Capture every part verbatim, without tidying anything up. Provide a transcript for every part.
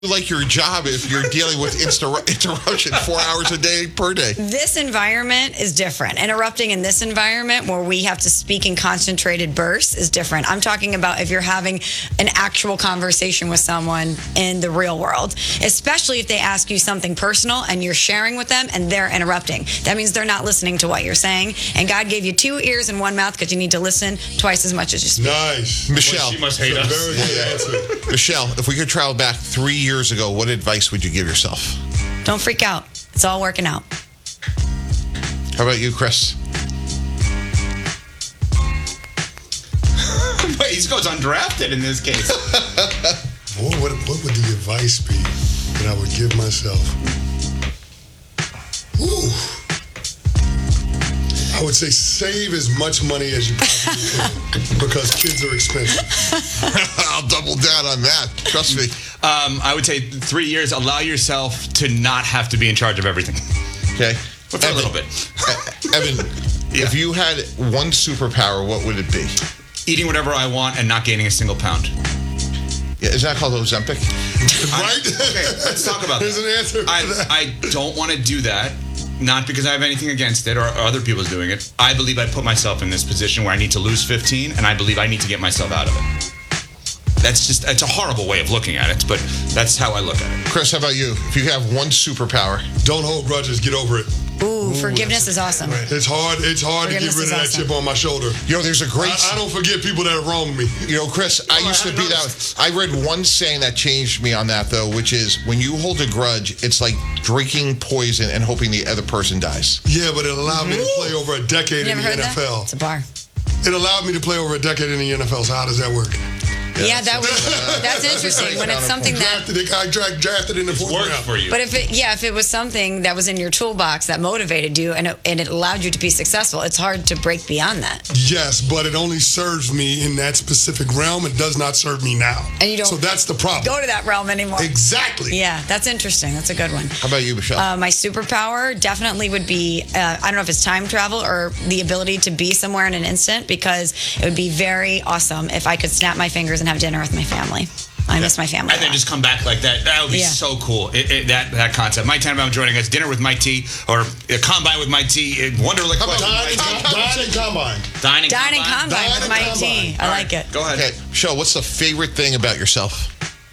like your job if you're dealing with insta- interruption four hours a day per day? This environment is different. Interrupting in this environment where we have to speak in concentrated bursts is different. I'm talking about if you're having an actual conversation with someone in the real world, especially if they ask you something personal and you're sharing with them and they're interrupting. That means they're not listening to what you're saying. And God gave you two ears and one mouth because you need to listen twice as much as you speak. Nice. Michelle. Well, she must hate us. Very good answer. Michelle, if we could travel back three years ago, what advice would you give yourself? Don't freak out. It's all working out. How about you, Chris? Wait, he goes undrafted in this case. Boy, what, what would the advice be that I would give myself? Ooh. I would say save as much money as you possibly can because kids are expensive. I'll double down on that. Trust me. Um, I would say three years, allow yourself to not have to be in charge of everything. Okay. But for a little bit. Uh, Evan, Yeah. if you had one superpower, what would it be? Eating whatever I want and not gaining a single pound. Yeah, is that called Ozempic? Right? Okay, let's talk about There's that. an answer for I, that. I don't want to do that. Not because I have anything against it or, or other people's doing it. I believe I put myself in this position where I need to lose fifteen, and I believe I need to get myself out of it. That's just, it's a horrible way of looking at it, but that's how I look at it. Chris, how about you? If you have one superpower. Don't hold grudges. Get over it. Ooh, forgiveness is awesome. It's hard. It's hard to get Forgiveness rid is of that awesome. chip on my shoulder. You know, there's a great... I, I don't forget people that have wronged me. You know, Chris, I Oh, used I to be noticed. that. I read one saying that changed me on that, though, which is when you hold a grudge, it's like drinking poison and hoping the other person dies. Yeah, but it allowed me to play over a decade You in never the heard N F L. that? It's a bar. It allowed me to play over a decade in the N F L. So how does that work? Yeah, that was that's interesting. When it's something that Drafted, I dra- drafted in the fourth Worked round. for you. But if it, yeah, if it was something that was in your toolbox that motivated you and it, and it allowed you to be successful, it's hard to break beyond that. Yes, but it only serves me in that specific realm. It does not serve me now. And you don't So that's the problem. Go to that realm anymore. Exactly. Yeah, that's interesting. That's a good one. How about you, Michelle? Uh, my superpower definitely would be, uh, I don't know if it's time travel or the ability to be somewhere in an instant, because it would be very awesome if I could snap my fingers and have dinner with my family. I miss my family. And a then lot. just come back like that. That would be Yeah. so cool. It, it, that that concept. Mike Tannenbaum joining us. Dinner with Mike T. Or a combine with Mike T. Wonderlic How about question. dining, Mike T. dining combine? Dining, Dining combine. combine with Dining my combine. T. I All like right, it. Go ahead. Okay, Michelle, what's the favorite thing about yourself?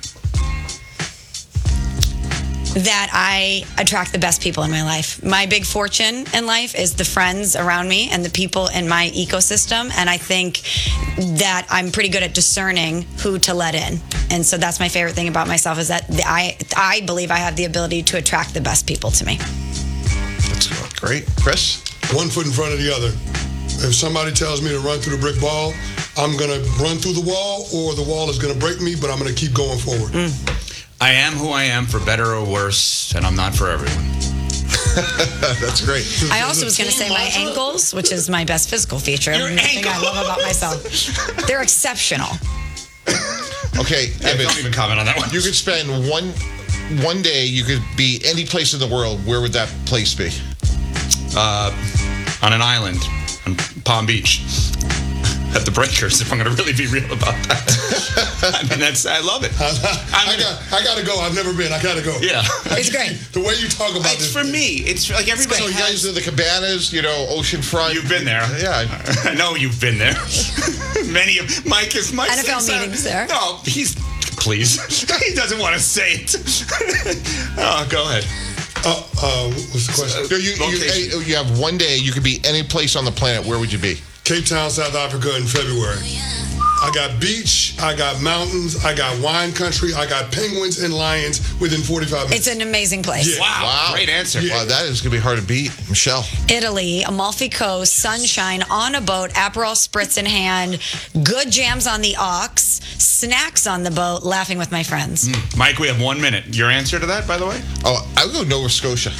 That I attract the best people in my life. My big fortune in life is the friends around me and the people in my ecosystem. And I think that I'm pretty good at discerning who to let in. And so that's my favorite thing about myself, is that the, I I believe I have the ability to attract the best people to me. That's great. Chris? One foot in front of the other. If somebody tells me to run through the brick wall, I'm going to run through the wall, or the wall is going to break me, but I'm going to keep going forward. Mm. I am who I am, for better or worse, and I'm not for everyone. That's great. I also was going to say my ankles, which is my best physical feature. Your and the thing I ankles. love about myself. They're exceptional. Okay, Yeah, Evan, don't even comment on that one. you could spend one one day, you could be any place in the world. Where would that place be? Uh, on an island on Palm Beach. At the Breakers, if I'm going to really be real about that. I mean, that's, I love it. I, I'm got, I got to go. I've never been. I got to go. Yeah. It's great. The way you talk about It's this. for me. It's like everybody So you guys has. do the cabanas, you know, oceanfront. You've been there. Yeah. I know you've been there. Many of Mike is Mike. N F L says, uh, meetings there. No, he's please. He doesn't want to say it. Oh, go ahead. Uh, uh, what's the question? So you, Location. you, you have one day, you could be any place on the planet. Where would you be? Cape Town, South Africa in February. I got beach, I got mountains, I got wine country, I got penguins and lions within forty-five minutes. It's an amazing place. Yeah. Wow, Wow. great answer. Yeah. Wow, that is going to be hard to beat. Michelle. Italy, Amalfi Coast, sunshine, on a boat, Aperol spritz in hand, good jams on the aux, snacks on the boat, laughing with my friends. Mike, we have one minute. Your answer to that, by the way? Oh, I would go Nova Scotia.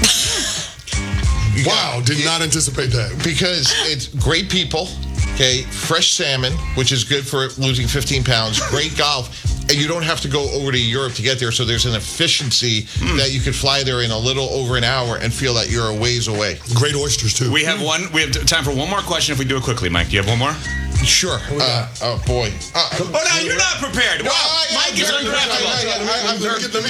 Wow, did not anticipate that. Because it's great people, okay, fresh salmon, which is good for losing fifteen pounds, great golf, and you don't have to go over to Europe to get there, so there's an efficiency that you could fly there in a little over an hour and feel that you're a ways away. Great oysters, too. We have one. We have time for one more question if we do it quickly, Mike. Do you have one more? Sure. Uh, oh boy. Uh, Oh, no, you're not prepared. Wow, I- I- Mike is I- I- undraftable. I- I- I'm Let me very- get- let me